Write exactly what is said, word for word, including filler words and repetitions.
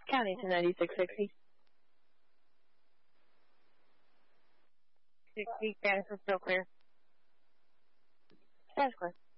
County to ninety-six sixty. sixty, Spanish is still clear. Spanish clear.